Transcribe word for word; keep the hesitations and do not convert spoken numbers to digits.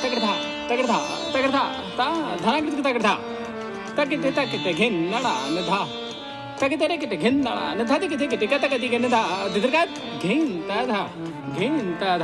ತಗಡ್ಧ ತಗಡ್ಧ ತಗಡ್ಧ ತಾ ಧನ ತಗಡ್ಧ ತಗಿತೆ ತಗಿತೆ ಘೆನ್ನಡ ನಧ ತಗಿತೆ ಕಿತೆ ಘೆನ್ನಡ ನಧ ತಿಗಿತೆ ಕಿತೆ ಕತ ಕತಿಗೆ ನಧ ದಿದ್ರಗತ್ ಘೆನ್ ತಧ ಘೆನ್ ತಧ